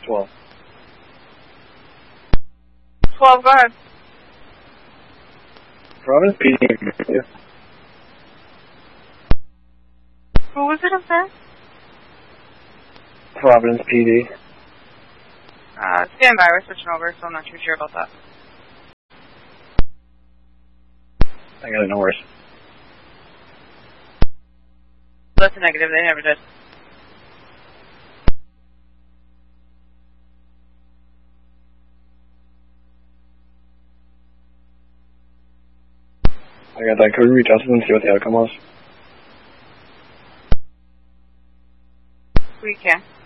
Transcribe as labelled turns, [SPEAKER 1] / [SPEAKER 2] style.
[SPEAKER 1] 12.
[SPEAKER 2] 12, go ahead.
[SPEAKER 1] Providence PD. Yeah.
[SPEAKER 2] Who was it up there?
[SPEAKER 1] Providence PD.
[SPEAKER 2] Stand by, we're switching over, so I'm not too sure about that.
[SPEAKER 1] I got it, no worries.
[SPEAKER 2] That's a negative, they never did.
[SPEAKER 1] I got that. Could we reach out to them and see what the outcome was?
[SPEAKER 2] We can.